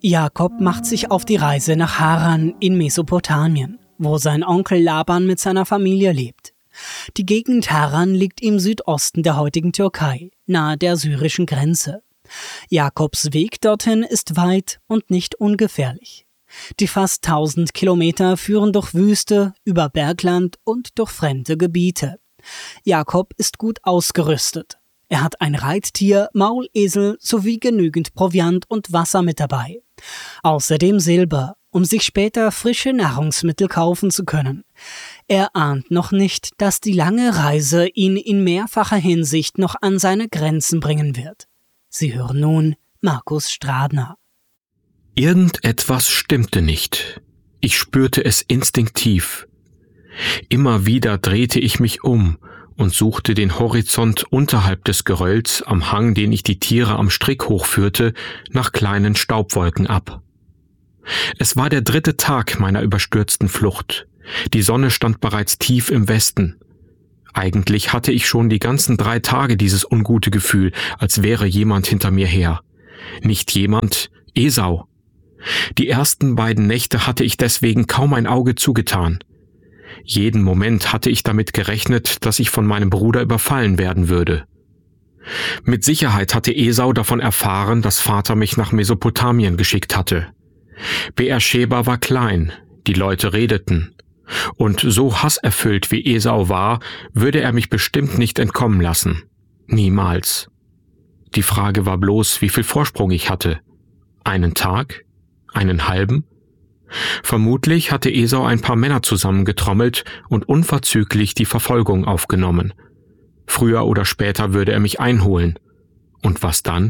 Jakob macht sich auf die Reise nach Haran in Mesopotamien, wo sein Onkel Laban mit seiner Familie lebt. Die Gegend Haran liegt im Südosten der heutigen Türkei, nahe der syrischen Grenze. Jakobs Weg dorthin ist weit und nicht ungefährlich. Die fast 1000 Kilometer führen durch Wüste, über Bergland und durch fremde Gebiete. Jakob ist gut ausgerüstet. Er hat ein Reittier, Maulesel sowie genügend Proviant und Wasser mit dabei. Außerdem Silber, um sich später frische Nahrungsmittel kaufen zu können. Er ahnt noch nicht, dass die lange Reise ihn in mehrfacher Hinsicht noch an seine Grenzen bringen wird. Sie hören nun Markus Stradner. Irgendetwas stimmte nicht. Ich spürte es instinktiv. Immer wieder drehte ich mich um und suchte den Horizont unterhalb des Gerölls am Hang, den ich die Tiere am Strick hochführte, nach kleinen Staubwolken ab. Es war der 3. Tag meiner überstürzten Flucht. Die Sonne stand bereits tief im Westen. Eigentlich hatte ich schon die ganzen 3 Tage dieses ungute Gefühl, als wäre jemand hinter mir her. Nicht jemand, Esau. Die ersten 2 Nächte hatte ich deswegen kaum ein Auge zugetan. Jeden Moment hatte ich damit gerechnet, dass ich von meinem Bruder überfallen werden würde. Mit Sicherheit hatte Esau davon erfahren, dass Vater mich nach Mesopotamien geschickt hatte. Beersheba war klein, die Leute redeten. Und so hasserfüllt wie Esau war, würde er mich bestimmt nicht entkommen lassen. Niemals. Die Frage war bloß, wie viel Vorsprung ich hatte. 1 Tag? 1/2? Vermutlich hatte Esau ein paar Männer zusammengetrommelt und unverzüglich die Verfolgung aufgenommen. Früher oder später würde er mich einholen. Und was dann?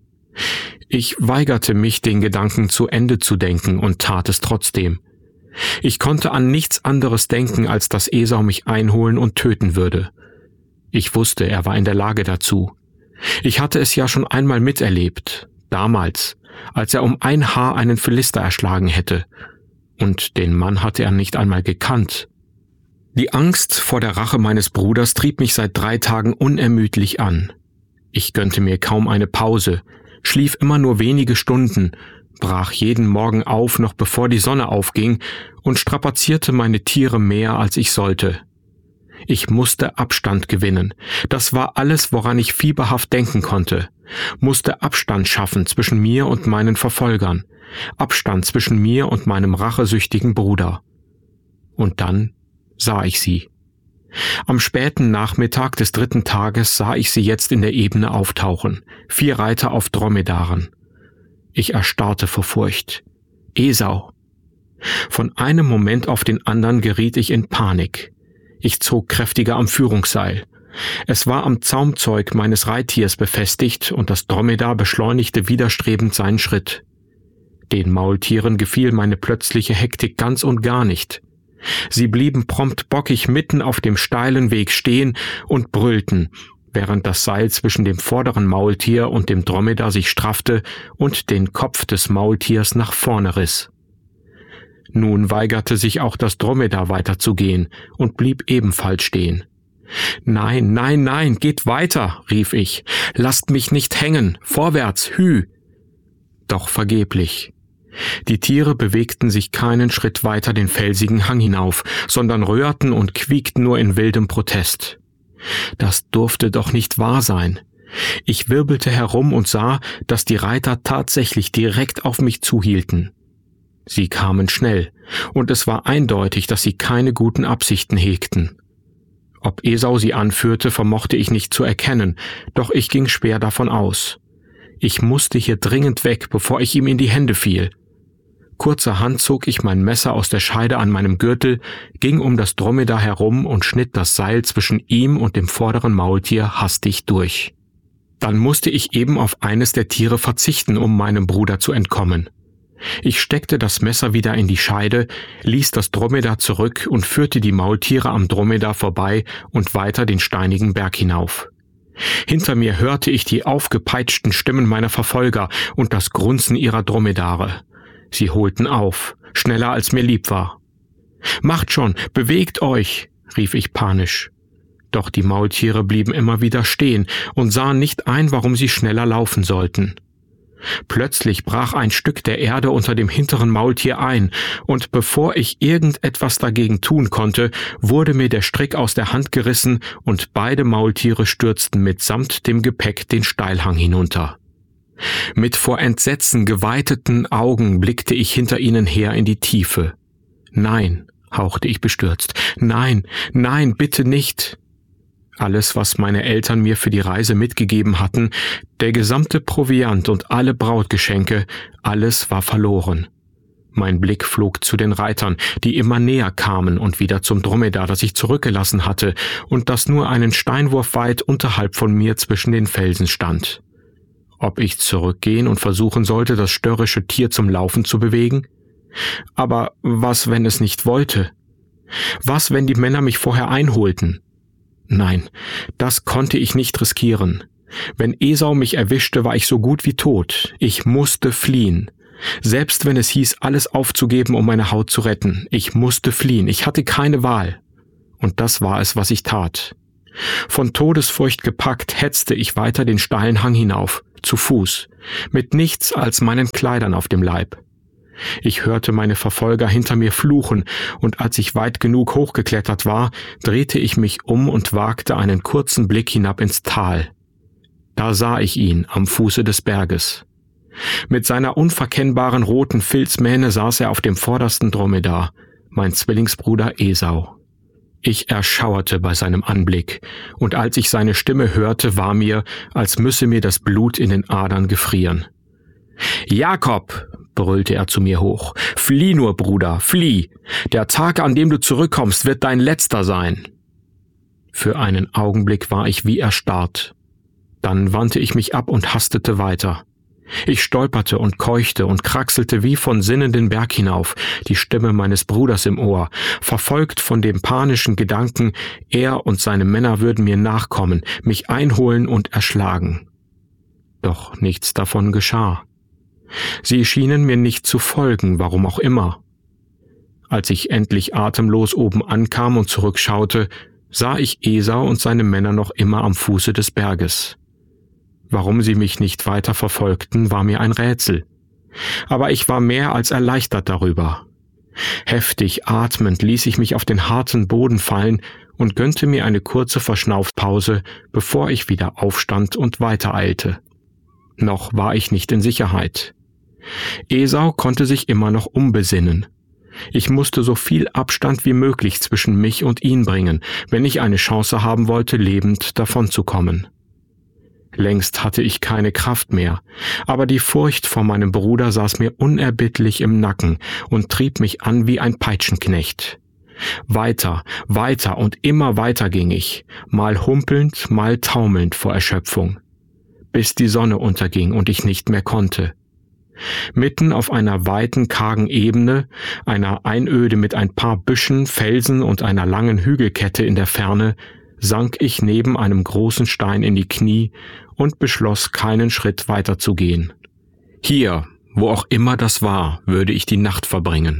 Ich weigerte mich, den Gedanken zu Ende zu denken und tat es trotzdem. Ich konnte an nichts anderes denken, als dass Esau mich einholen und töten würde. Ich wusste, er war in der Lage dazu. Ich hatte es ja schon einmal miterlebt, damals, als er um ein Haar einen Philister erschlagen hätte. Und den Mann hatte er nicht einmal gekannt. Die Angst vor der Rache meines Bruders trieb mich seit 3 Tagen unermüdlich an. Ich gönnte mir kaum eine Pause, schlief immer nur wenige Stunden, brach jeden Morgen auf, noch bevor die Sonne aufging, und strapazierte meine Tiere mehr, als ich sollte. Ich musste Abstand gewinnen. Das war alles, woran ich fieberhaft denken konnte. Musste Abstand schaffen zwischen mir und meinen Verfolgern. Abstand zwischen mir und meinem rachesüchtigen Bruder. Und dann sah ich sie. Am späten Nachmittag des 3. Tages sah ich sie jetzt in der Ebene auftauchen. 4 Reiter auf Dromedaren. Ich erstarrte vor Furcht. Esau. Von einem Moment auf den anderen geriet ich in Panik. Ich zog kräftiger am Führungsseil. Es war am Zaumzeug meines Reittiers befestigt und das Dromedar beschleunigte widerstrebend seinen Schritt. Den Maultieren gefiel meine plötzliche Hektik ganz und gar nicht. Sie blieben prompt bockig mitten auf dem steilen Weg stehen und brüllten, während das Seil zwischen dem vorderen Maultier und dem Dromedar sich straffte und den Kopf des Maultiers nach vorne riss. Nun weigerte sich auch das Dromedar weiterzugehen und blieb ebenfalls stehen. »Nein, nein, nein, geht weiter«, rief ich. »Lasst mich nicht hängen, vorwärts, hü!« Doch vergeblich. Die Tiere bewegten sich keinen Schritt weiter den felsigen Hang hinauf, sondern röhrten und quiekten nur in wildem Protest. Das durfte doch nicht wahr sein. Ich wirbelte herum und sah, dass die Reiter tatsächlich direkt auf mich zuhielten. Sie kamen schnell, und es war eindeutig, dass sie keine guten Absichten hegten. Ob Esau sie anführte, vermochte ich nicht zu erkennen, doch ich ging schwer davon aus. Ich musste hier dringend weg, bevor ich ihm in die Hände fiel. Kurzerhand zog ich mein Messer aus der Scheide an meinem Gürtel, ging um das Dromedar herum und schnitt das Seil zwischen ihm und dem vorderen Maultier hastig durch. Dann musste ich eben auf eines der Tiere verzichten, um meinem Bruder zu entkommen. Ich steckte das Messer wieder in die Scheide, ließ das Dromedar zurück und führte die Maultiere am Dromedar vorbei und weiter den steinigen Berg hinauf. Hinter mir hörte ich die aufgepeitschten Stimmen meiner Verfolger und das Grunzen ihrer Dromedare. Sie holten auf, schneller als mir lieb war. »Macht schon, bewegt euch«, rief ich panisch. Doch die Maultiere blieben immer wieder stehen und sahen nicht ein, warum sie schneller laufen sollten. Plötzlich brach ein Stück der Erde unter dem hinteren Maultier ein, und bevor ich irgendetwas dagegen tun konnte, wurde mir der Strick aus der Hand gerissen und beide Maultiere stürzten mitsamt dem Gepäck den Steilhang hinunter. Mit vor Entsetzen geweiteten Augen blickte ich hinter ihnen her in die Tiefe. »Nein«, hauchte ich bestürzt, »nein, nein, bitte nicht!« Alles, was meine Eltern mir für die Reise mitgegeben hatten, der gesamte Proviant und alle Brautgeschenke, alles war verloren. Mein Blick flog zu den Reitern, die immer näher kamen, und wieder zum Dromedar, das ich zurückgelassen hatte und das nur einen Steinwurf weit unterhalb von mir zwischen den Felsen stand. Ob ich zurückgehen und versuchen sollte, das störrische Tier zum Laufen zu bewegen? Aber was, wenn es nicht wollte? Was, wenn die Männer mich vorher einholten? Nein, das konnte ich nicht riskieren. Wenn Esau mich erwischte, war ich so gut wie tot. Ich musste fliehen. Selbst wenn es hieß, alles aufzugeben, um meine Haut zu retten. Ich musste fliehen. Ich hatte keine Wahl. Und das war es, was ich tat. Von Todesfurcht gepackt, hetzte ich weiter den steilen Hang hinauf, zu Fuß, mit nichts als meinen Kleidern auf dem Leib. Ich hörte meine Verfolger hinter mir fluchen, und als ich weit genug hochgeklettert war, drehte ich mich um und wagte einen kurzen Blick hinab ins Tal. Da sah ich ihn am Fuße des Berges. Mit seiner unverkennbaren roten Filzmähne saß er auf dem vordersten Dromedar, mein Zwillingsbruder Esau. Ich erschauerte bei seinem Anblick, und als ich seine Stimme hörte, war mir, als müsse mir das Blut in den Adern gefrieren. »Jakob«, brüllte er zu mir hoch, »flieh nur, Bruder, flieh! Der Tag, an dem du zurückkommst, wird dein letzter sein!« Für einen Augenblick war ich wie erstarrt. Dann wandte ich mich ab und hastete weiter. Ich stolperte und keuchte und kraxelte wie von Sinnen den Berg hinauf, die Stimme meines Bruders im Ohr, verfolgt von dem panischen Gedanken, er und seine Männer würden mir nachkommen, mich einholen und erschlagen. Doch nichts davon geschah. Sie schienen mir nicht zu folgen, warum auch immer. Als ich endlich atemlos oben ankam und zurückschaute, sah ich Esau und seine Männer noch immer am Fuße des Berges. Warum sie mich nicht weiter verfolgten, war mir ein Rätsel. Aber ich war mehr als erleichtert darüber. Heftig atmend ließ ich mich auf den harten Boden fallen und gönnte mir eine kurze Verschnaufpause, bevor ich wieder aufstand und weitereilte. Noch war ich nicht in Sicherheit. Esau konnte sich immer noch umbesinnen. Ich musste so viel Abstand wie möglich zwischen mich und ihn bringen, wenn ich eine Chance haben wollte, lebend davonzukommen. Längst hatte ich keine Kraft mehr, aber die Furcht vor meinem Bruder saß mir unerbittlich im Nacken und trieb mich an wie ein Peitschenknecht. Weiter, weiter und immer weiter ging ich, mal humpelnd, mal taumelnd vor Erschöpfung, bis die Sonne unterging und ich nicht mehr konnte. Mitten auf einer weiten, kargen Ebene, einer Einöde mit ein paar Büschen, Felsen und einer langen Hügelkette in der Ferne, sank ich neben einem großen Stein in die Knie und beschloss, keinen Schritt weiter zu gehen. Hier, wo auch immer das war, würde ich die Nacht verbringen.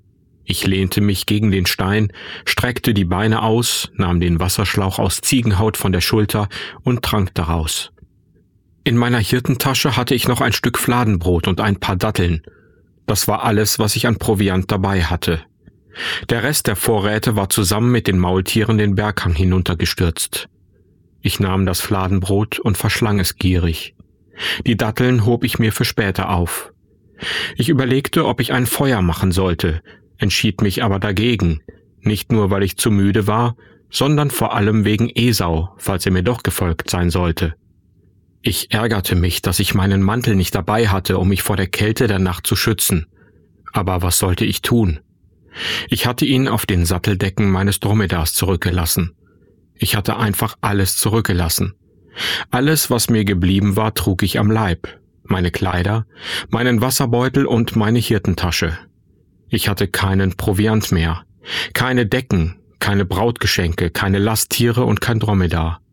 Ich lehnte mich gegen den Stein, streckte die Beine aus, nahm den Wasserschlauch aus Ziegenhaut von der Schulter und trank daraus. In meiner Hirtentasche hatte ich noch ein Stück Fladenbrot und ein paar Datteln. Das war alles, was ich an Proviant dabei hatte. Der Rest der Vorräte war zusammen mit den Maultieren den Berghang hinuntergestürzt. Ich nahm das Fladenbrot und verschlang es gierig. Die Datteln hob ich mir für später auf. Ich überlegte, ob ich ein Feuer machen sollte, entschied mich aber dagegen, nicht nur, weil ich zu müde war, sondern vor allem wegen Esau, falls er mir doch gefolgt sein sollte. Ich ärgerte mich, dass ich meinen Mantel nicht dabei hatte, um mich vor der Kälte der Nacht zu schützen. Aber was sollte ich tun? Ich hatte ihn auf den Satteldecken meines Dromedars zurückgelassen. Ich hatte einfach alles zurückgelassen. Alles, was mir geblieben war, trug ich am Leib. Meine Kleider, meinen Wasserbeutel und meine Hirtentasche. Ich hatte keinen Proviant mehr, keine Decken, keine Brautgeschenke, keine Lasttiere und kein Dromedar.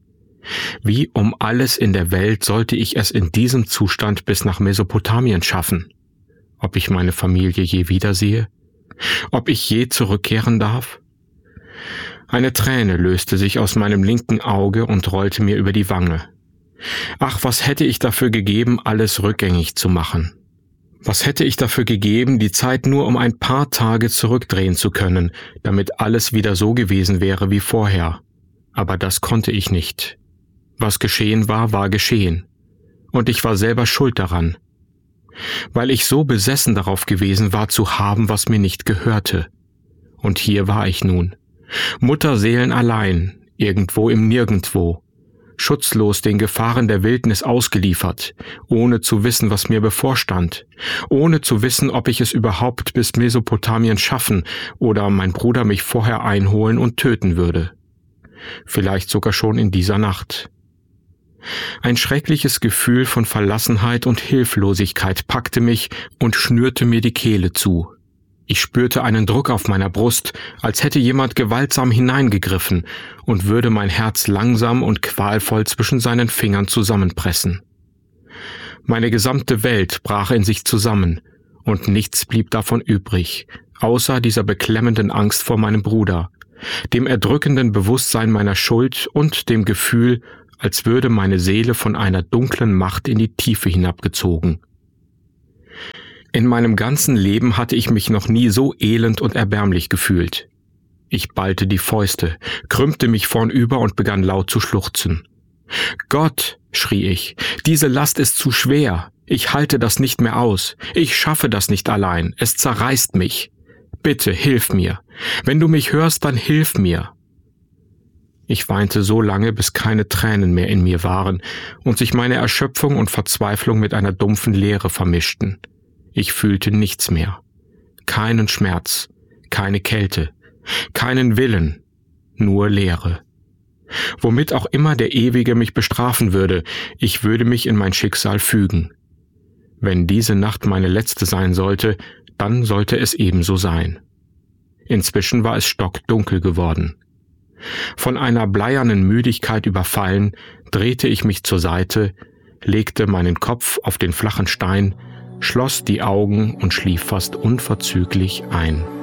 Wie um alles in der Welt sollte ich es in diesem Zustand bis nach Mesopotamien schaffen? Ob ich meine Familie je wiedersehe? Ob ich je zurückkehren darf? Eine Träne löste sich aus meinem linken Auge und rollte mir über die Wange. Ach, was hätte ich dafür gegeben, alles rückgängig zu machen? Was hätte ich dafür gegeben, die Zeit nur um ein paar Tage zurückdrehen zu können, damit alles wieder so gewesen wäre wie vorher? Aber das konnte ich nicht. Was geschehen war, war geschehen. Und ich war selber schuld daran. Weil ich so besessen darauf gewesen war, zu haben, was mir nicht gehörte. Und hier war ich nun. Mutterseelen allein, irgendwo im Nirgendwo. Schutzlos den Gefahren der Wildnis ausgeliefert, ohne zu wissen, was mir bevorstand, ohne zu wissen, ob ich es überhaupt bis Mesopotamien schaffen oder mein Bruder mich vorher einholen und töten würde. Vielleicht sogar schon in dieser Nacht. Ein schreckliches Gefühl von Verlassenheit und Hilflosigkeit packte mich und schnürte mir die Kehle zu. Ich spürte einen Druck auf meiner Brust, als hätte jemand gewaltsam hineingegriffen und würde mein Herz langsam und qualvoll zwischen seinen Fingern zusammenpressen. Meine gesamte Welt brach in sich zusammen und nichts blieb davon übrig, außer dieser beklemmenden Angst vor meinem Bruder, dem erdrückenden Bewusstsein meiner Schuld und dem Gefühl, als würde meine Seele von einer dunklen Macht in die Tiefe hinabgezogen. In meinem ganzen Leben hatte ich mich noch nie so elend und erbärmlich gefühlt. Ich ballte die Fäuste, krümmte mich vornüber und begann laut zu schluchzen. »Gott«, schrie ich, »diese Last ist zu schwer. Ich halte das nicht mehr aus. Ich schaffe das nicht allein. Es zerreißt mich. Bitte, hilf mir. Wenn du mich hörst, dann hilf mir.« Ich weinte so lange, bis keine Tränen mehr in mir waren und sich meine Erschöpfung und Verzweiflung mit einer dumpfen Leere vermischten. Ich fühlte nichts mehr. Keinen Schmerz, keine Kälte, keinen Willen, nur Leere. Womit auch immer der Ewige mich bestrafen würde, ich würde mich in mein Schicksal fügen. Wenn diese Nacht meine letzte sein sollte, dann sollte es ebenso sein. Inzwischen war es stockdunkel geworden. Von einer bleiernen Müdigkeit überfallen, drehte ich mich zur Seite, legte meinen Kopf auf den flachen Stein, schloss die Augen und schlief fast unverzüglich ein.